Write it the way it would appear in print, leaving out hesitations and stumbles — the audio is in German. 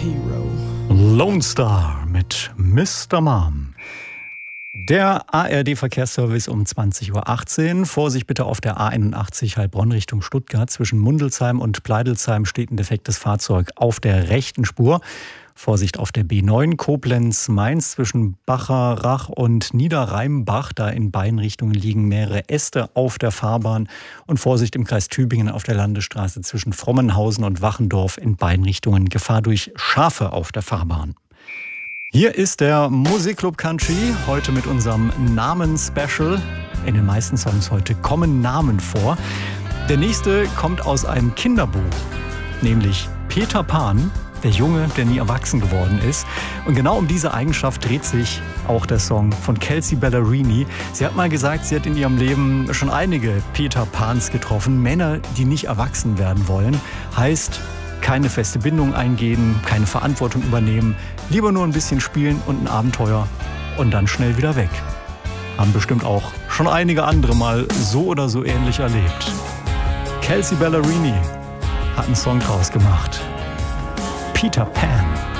hero. Lone Star mit Mr. Mom. Der ARD-Verkehrsservice um 20.18 Uhr. Vorsicht bitte auf der A81 Heilbronn Richtung Stuttgart. Zwischen Mundelsheim und Pleidelsheim steht ein defektes Fahrzeug auf der rechten Spur. Vorsicht auf der B9 Koblenz-Mainz zwischen Bacharach und Niederrheinbach. Da in beiden Richtungen liegen mehrere Äste auf der Fahrbahn. Und Vorsicht im Kreis Tübingen auf der Landesstraße zwischen Frommenhausen und Wachendorf. In beiden Richtungen Gefahr durch Schafe auf der Fahrbahn. Hier ist der Musikclub Country, heute mit unserem Namen-Special. In den meisten Songs heute kommen Namen vor. Der nächste kommt aus einem Kinderbuch, nämlich Peter Pan, der Junge, der nie erwachsen geworden ist. Und genau um diese Eigenschaft dreht sich auch der Song von Kelsea Ballerini. Sie hat mal gesagt, sie hat in ihrem Leben schon einige Peter Pans getroffen. Männer, die nicht erwachsen werden wollen. Heißt, keine feste Bindung eingehen, keine Verantwortung übernehmen, lieber nur ein bisschen spielen und ein Abenteuer und dann schnell wieder weg. Haben bestimmt auch schon einige andere mal so oder so ähnlich erlebt. Kelsea Ballerini hat einen Song draus gemacht. Peter Pan.